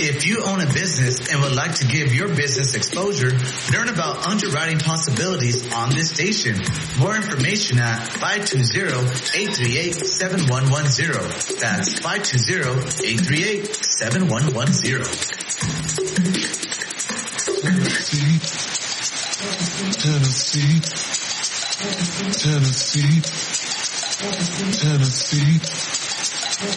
If you own a business and would like to give your business exposure, learn about underwriting possibilities on this station. More information at 520-838-7110. That's 520-838-7110. Tennessee.